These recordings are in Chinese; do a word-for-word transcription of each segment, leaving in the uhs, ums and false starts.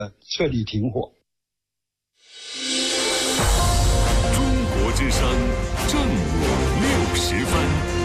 彻底停火。 中国之声正午六十分，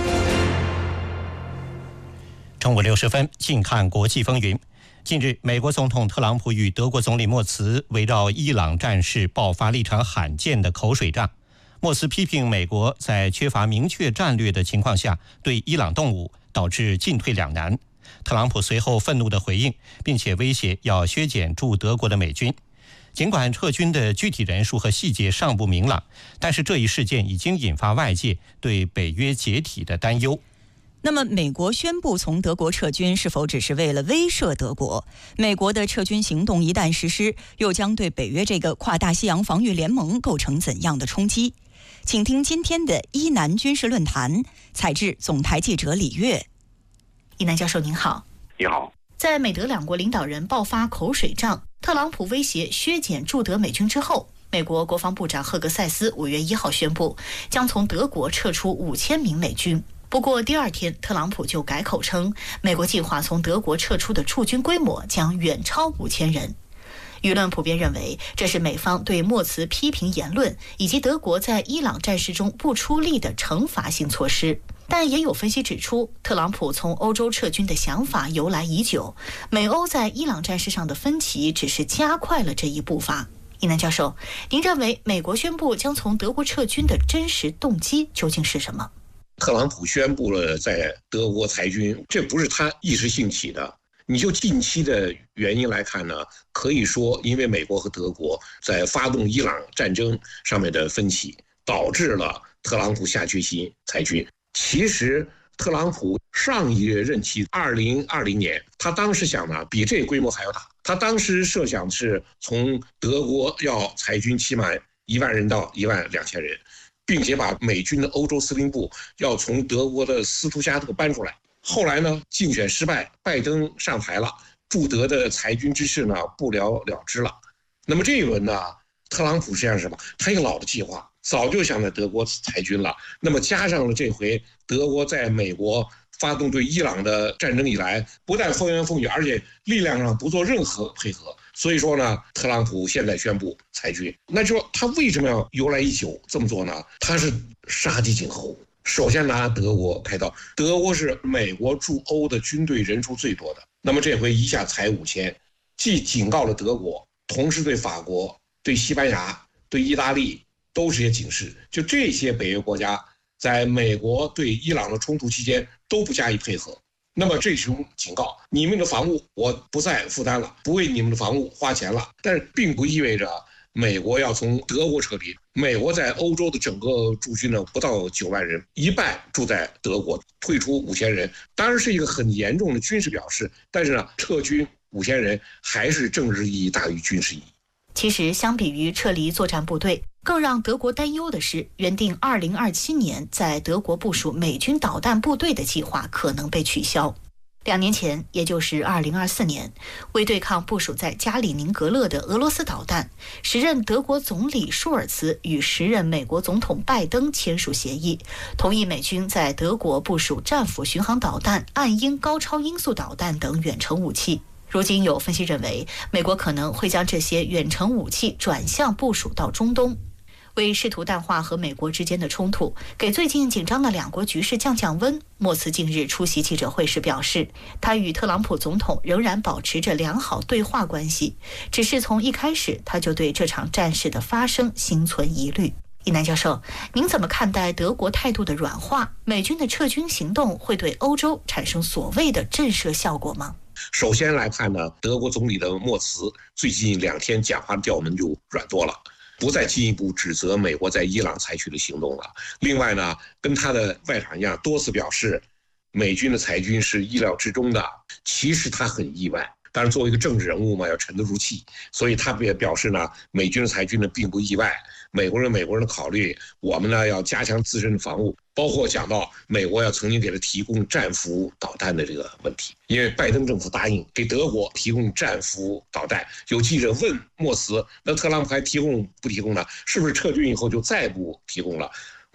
中午六十分，近看国际风云。近日，美国总统特朗普与德国总理默茨围绕伊朗战事爆发了一场罕见的口水仗。默茨批评美国在缺乏明确战略的情况下对伊朗动武，导致进退两难。特朗普随后愤怒地回应，并且威胁要削减驻德国的美军。尽管撤军的具体人数和细节尚不明朗，但是这一事件已经引发外界对北约解体的担忧。 那么，美国宣布从德国撤军，是否只是为了威慑德国？美国的撤军行动一旦实施，又将对北约这个跨大西洋防御联盟构成怎样的冲击？请听今天的伊南军事论坛，采制总台记者李月。伊南教授您好。 你好。 在美德两国领导人爆发口水仗，特朗普威胁削减驻德美军之后，美国国防部长赫格塞斯五月一号宣布，将从德国撤出五千名美军。不过第二天，特朗普就改口称，美国计划从德国撤出的驻军规模将远超五千人。舆论普遍认为，这是美方对默茨批评言论以及德国在伊朗战事中不出力的惩罚性措施。但也有分析指出，特朗普从欧洲撤军的想法由来已久，美欧在伊朗战事上的分歧只是加快了这一步伐。伊南教授，您认为美国宣布将从德国撤军的真实动机究竟是什么？ 特朗普宣布了在德国裁军，这不是他一时兴起的。你就近期的原因来看呢，可以说因为美国和德国在发动伊朗战争上面的分歧，导致了特朗普下决心裁军。其实特朗普上一任期二零二零年，他当时想呢比这规模还要大。他当时设想是从德国要裁军期满一万人到一万两千人，并且把美军的欧洲司令部要从德国的斯图加特搬出来。后来呢，竞选失败，拜登上台了，驻德的裁军之事呢不了了之了。那么这一轮呢，特朗普实际上是什么？他一个老的计划，早就想在德国裁军了。那么加上了这回德国在美国发动对伊朗的战争以来，不但风言风语，而且力量上不做任何配合。所以说呢，特朗普现在宣布裁军，那就说他为什么要由来已久这么做呢？他是杀鸡儆猴。首先拿德国开刀，德国是美国驻欧的军队人数最多的，那么这回一下裁五千，既警告了德国，同时对法国、对西班牙、对意大利都是些警示，就这些北约国家在美国对伊朗的冲突期间都不加以配合。那么这种警告，你们的防务我不再负担了，不为你们的防务花钱了，但是并不意味着美国要从德国撤离。美国在欧洲的整个驻军呢不到九万人，一半住在德国，退出五千人，当然是一个很严重的军事表示，但是呢，撤军五千人还是政治意义大于军事意义。 其实，相比于撤离作战部队，更让德国担忧的是，原定二零二七年在德国部署美军导弹部队的计划可能被取消。两年前，也就是二零二四年，为对抗部署在加里宁格勒的俄罗斯导弹，时任德国总理舒尔茨与时任美国总统拜登签署协议，同意美军在德国部署战斧巡航导弹、暗鹰高超音速导弹等远程武器。如今有分析认为，美国可能会将这些远程武器转向部署到中东。为试图淡化和美国之间的冲突，给最近紧张的两国局势降降温，默茨近日出席记者会时表示，他与特朗普总统仍然保持着良好对话关系，只是从一开始他就对这场战事的发生心存疑虑。伊南教授，您怎么看待德国态度的软化？美军的撤军行动会对欧洲产生所谓的震慑效果吗？ 首先来看呢，德国总理的默茨最近两天讲话的调门就软多了，不再进一步指责美国在伊朗采取的行动了。另外呢，跟他的外长一样，多次表示美军的裁军是意料之中的。其实他很意外，但是作为一个政治人物嘛，要沉得住气，所以他也表示呢，美军的裁军呢并不意外。美国人美国人的考虑，我们呢要加强自身的防务，包括讲到美国要曾经给他提供战斧导弹的这个问题，因为拜登政府答应给德国提供战斧导弹。有记者问默茨，那特朗普还提供不提供呢？是不是撤军以后就再不提供了？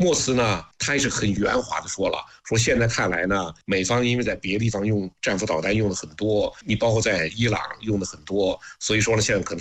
莫斯呢，他也是很圆滑的说了，说现在看来呢，美方因为在别的地方用战斧导弹用的很多，你包括在伊朗用的很多，所以说呢，现在可能